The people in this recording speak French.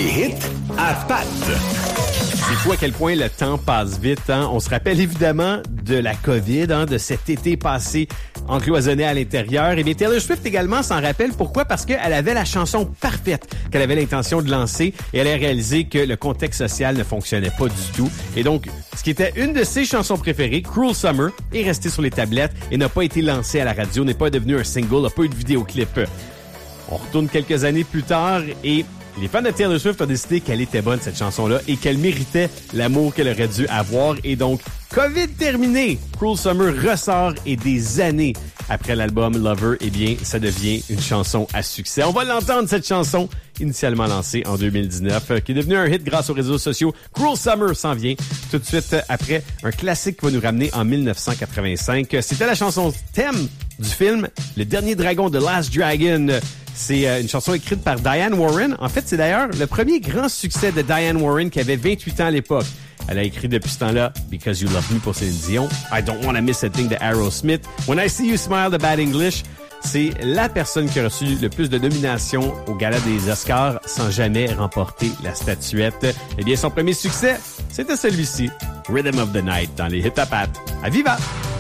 hits à Pat. C'est fou à quel point le temps passe vite. Hein? On se rappelle évidemment de la COVID, de cet été passé encloisonné à l'intérieur. Et bien, Taylor Swift également s'en rappelle. Pourquoi? Parce qu'elle avait la chanson parfaite qu'elle avait l'intention de lancer et elle a réalisé que le contexte social ne fonctionnait pas du tout. Et donc, ce qui était une de ses chansons préférées, Cruel Summer, est resté sur les tablettes et n'a pas été lancé à la radio, n'est pas devenu un single, n'a pas eu de vidéoclip. On retourne quelques années plus tard et les fans de Taylor Swift ont décidé qu'elle était bonne, cette chanson-là, et qu'elle méritait l'amour qu'elle aurait dû avoir. Et donc, COVID terminé, Cruel Summer ressort et des années après l'album Lover, eh bien, ça devient une chanson à succès. On va l'entendre, cette chanson, initialement lancée en 2019, qui est devenue un hit grâce aux réseaux sociaux. Cruel Summer s'en vient tout de suite après un classique qui va nous ramener en 1985. C'était la chanson thème du film Le Dernier Dragon de Last Dragon. C'est une chanson écrite par Diane Warren. En fait, c'est d'ailleurs le premier grand succès de Diane Warren qui avait 28 ans à l'époque. Elle a écrit depuis ce temps-là Because You Love Me pour Céline Dion, I Don't Wanna Miss a Thing de Aerosmith, When I See You Smile de Bad English. C'est la personne qui a reçu le plus de nominations au gala des Oscars sans jamais remporter la statuette. Eh bien, son premier succès, c'était celui-ci, Rhythm of the Night, dans les Hit à Pat. À Viva!